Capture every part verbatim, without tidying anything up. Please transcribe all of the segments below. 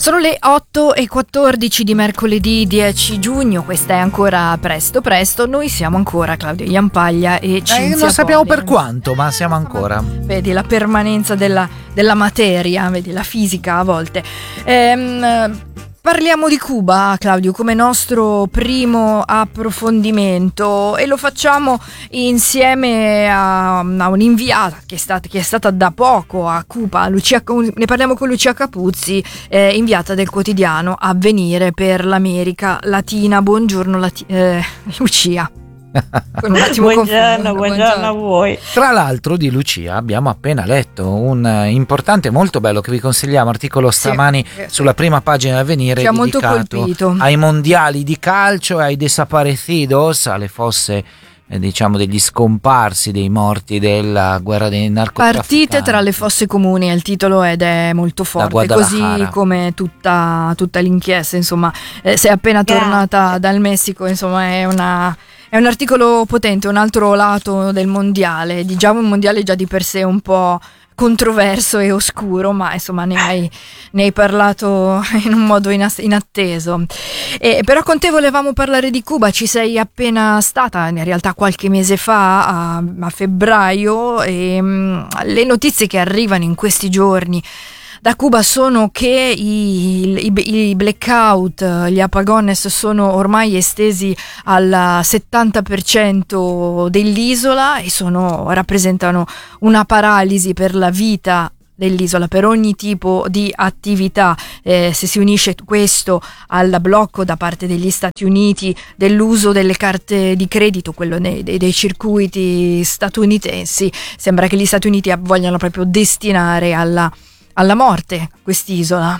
Sono le otto e quattordici di mercoledì dieci giugno, questa è ancora presto presto, noi siamo ancora Claudio Jampaglia e Cinzia eh, Non sappiamo Poli. per quanto, ma siamo ancora. Vedi la permanenza della, della materia, vedi la fisica a volte. Ehm, parliamo di Cuba, Claudio, come nostro primo approfondimento e lo facciamo insieme a, a un'inviata che è, stata, che è stata da poco a Cuba, Lucia, ne parliamo con Lucia Capuzzi, eh, inviata del quotidiano Avvenire per l'America Latina. Buongiorno Lati- eh, Lucia. Un attimo buongiorno, buongiorno, buongiorno a voi. Tra l'altro di Lucia abbiamo appena letto un importante, molto bello, che vi consigliamo, articolo stamani sì, sulla prima pagina Avvenire, ci ha molto colpito, ai mondiali di calcio e ai desaparecidos, alle fosse eh, diciamo degli scomparsi, dei morti della guerra dei narcotrafficanti. Partite tra le fosse comuni è il titolo ed è molto forte, così come tutta, tutta l'inchiesta, insomma. Eh, sei appena tornata Grazie. dal Messico, insomma è una... È un articolo potente, un altro lato del mondiale, diciamo un mondiale già di per sé un po' controverso e oscuro, ma insomma ne hai, ne hai parlato in un modo inatteso. E, però con te volevamo parlare di Cuba, ci sei appena stata, in realtà qualche mese fa, a, a febbraio, e mh, le notizie che arrivano in questi giorni da Cuba sono che i, i, i blackout, gli apagones sono ormai estesi al settanta per cento dell'isola e sono, rappresentano una paralisi per la vita dell'isola, per ogni tipo di attività. Eh, se si unisce questo al blocco da parte degli Stati Uniti dell'uso delle carte di credito, quello dei, dei, dei circuiti statunitensi, sembra che gli Stati Uniti vogliano proprio destinare alla alla morte quest'isola.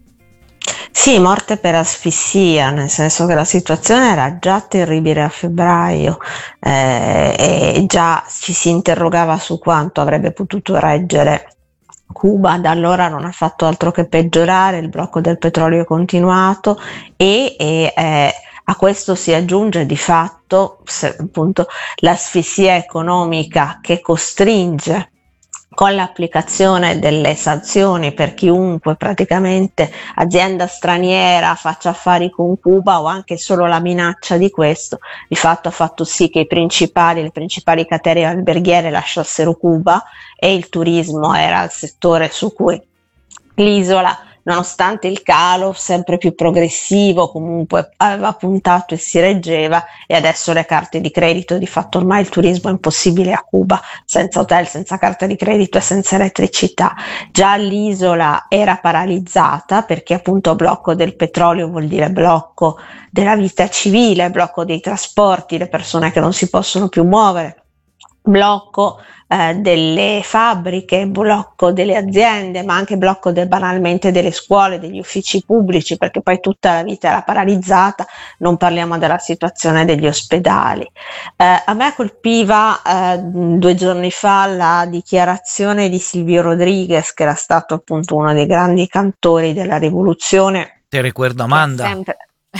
Sì, morte per asfissia, nel senso che la situazione era già terribile a febbraio eh, e già ci si interrogava su quanto avrebbe potuto reggere Cuba. Da allora non ha fatto altro che peggiorare, il blocco del petrolio è continuato e, e eh, a questo si aggiunge di fatto se, appunto l'asfissia economica che costringe, con l'applicazione delle sanzioni per chiunque praticamente azienda straniera faccia affari con Cuba, o anche solo la minaccia di questo, di fatto ha fatto sì che i principali, le principali catene alberghiere lasciassero Cuba e il turismo era il settore su cui l'isola, nonostante il calo sempre più progressivo, comunque aveva puntato e si reggeva, e adesso le carte di credito, di fatto ormai il turismo è impossibile a Cuba, senza hotel, senza carta di credito e senza elettricità. Già l'isola era paralizzata perché appunto blocco del petrolio vuol dire blocco della vita civile, blocco dei trasporti, le persone che non si possono più muovere, blocco eh, delle fabbriche, blocco delle aziende, ma anche blocco de, banalmente delle scuole, degli uffici pubblici, perché poi tutta la vita era paralizzata, non parliamo della situazione degli ospedali. Eh, a me colpiva eh, due giorni fa la dichiarazione di Silvio Rodriguez, che era stato appunto uno dei grandi cantori della rivoluzione. Te ricordo Amanda. Sempre...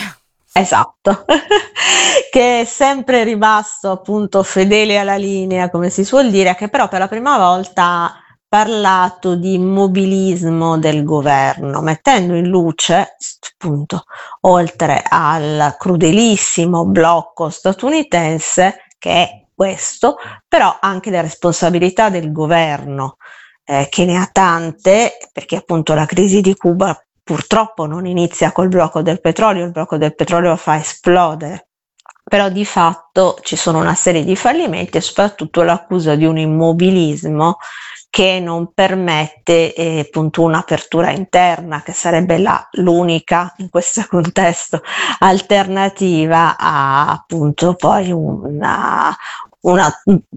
Esatto, che è sempre rimasto appunto fedele alla linea, come si suol dire, che però per la prima volta ha parlato di immobilismo del governo, mettendo in luce appunto, oltre al crudelissimo blocco statunitense che è questo, però anche le responsabilità del governo, eh, che ne ha tante, perché appunto la crisi di Cuba purtroppo non inizia col blocco del petrolio, il blocco del petrolio lo fa esplodere, però di fatto ci sono una serie di fallimenti e soprattutto l'accusa di un immobilismo che non permette eh, appunto un'apertura interna, che sarebbe la, l'unica in questo contesto alternativa a appunto poi una, una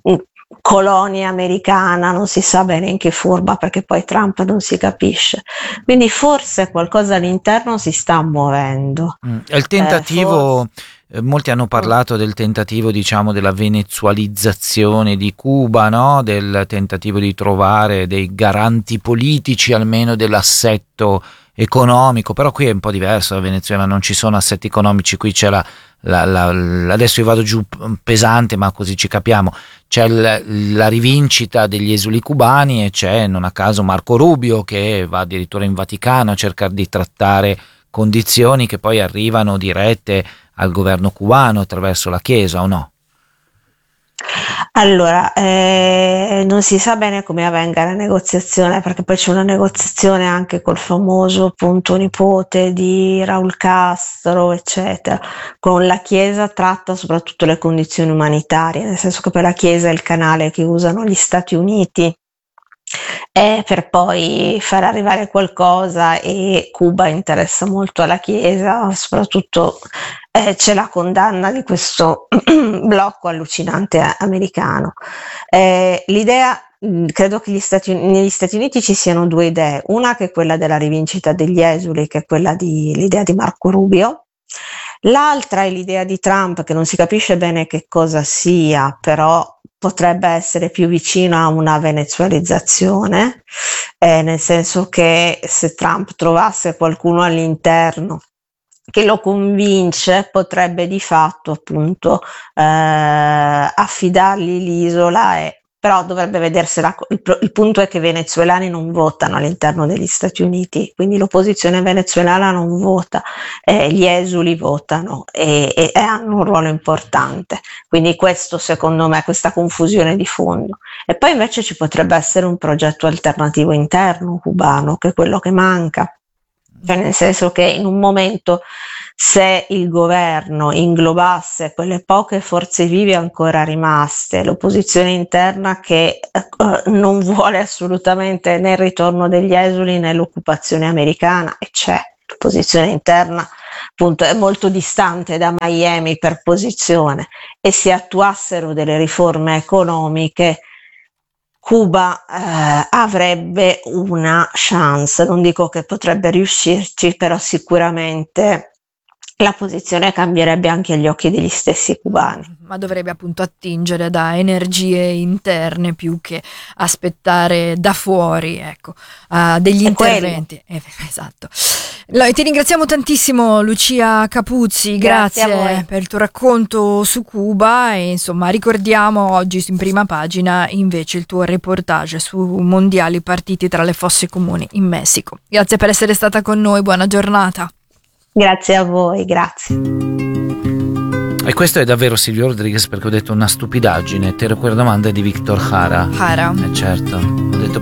colonia americana, non si sa bene in che forma, perché poi Trump non si capisce, quindi forse qualcosa all'interno si sta muovendo. Mm, è il tentativo eh, eh, molti hanno parlato del tentativo, diciamo, della venezualizzazione di Cuba, no? Del tentativo di trovare dei garanti politici almeno dell'assetto economico, però qui è un po' diverso. La Venezuela non ci sono assetti economici, qui c'è la, la, la, la adesso io vado giù pesante, ma così ci capiamo, c'è la, la rivincita degli esuli cubani e c'è non a caso Marco Rubio che va addirittura in Vaticano a cercare di trattare condizioni che poi arrivano dirette al governo cubano attraverso la Chiesa, o no? Allora, eh, non si sa bene come avvenga la negoziazione, perché poi c'è una negoziazione anche col famoso appunto nipote di Raul Castro, eccetera. Con la Chiesa tratta soprattutto le condizioni umanitarie, nel senso che poi la Chiesa è il canale che usano gli Stati Uniti eh, per poi far arrivare qualcosa, e Cuba interessa molto alla Chiesa, soprattutto eh, c'è la condanna di questo blocco allucinante americano. Eh, l'idea, mh, credo che gli Stati, negli Stati Uniti ci siano due idee, una che è quella della rivincita degli esuli, che è quella di l'idea di Marco Rubio. L'altra è l'idea di Trump, che non si capisce bene che cosa sia, però potrebbe essere più vicino a una venezuelizzazione, eh, nel senso che se Trump trovasse qualcuno all'interno che lo convince, potrebbe di fatto appunto eh, affidargli l'isola, e però dovrebbe vedersela. Il, il punto è che i venezuelani non votano all'interno degli Stati Uniti, quindi l'opposizione venezuelana non vota, eh, gli esuli votano e, e, e hanno un ruolo importante, quindi questo secondo me, questa confusione di fondo. E poi invece ci potrebbe essere un progetto alternativo interno cubano, che è quello che manca, cioè nel senso che in un momento, se il governo inglobasse quelle poche forze vive ancora rimaste, l'opposizione interna che eh, non vuole assolutamente né il ritorno degli esuli né l'occupazione americana, e c'è l'opposizione interna, appunto, è molto distante da Miami per posizione, e si attuassero delle riforme economiche, Cuba eh, avrebbe una chance. Non dico che potrebbe riuscirci, però sicuramente la posizione cambierebbe anche agli occhi degli stessi cubani. Ma dovrebbe appunto attingere da energie interne più che aspettare da fuori, ecco, uh, degli È interventi. Eh, esatto. Allora, ti ringraziamo tantissimo Lucia Capuzzi, grazie, grazie per il tuo racconto su Cuba, e insomma ricordiamo oggi in prima pagina invece il tuo reportage su mondiali partiti tra le fosse comuni in Messico. Grazie per essere stata con noi, buona giornata. Grazie a voi, grazie. E questo è davvero Silvio Rodriguez, perché ho detto una stupidaggine. Te quella domanda di Victor Jara. Jara. Eh certo, ho detto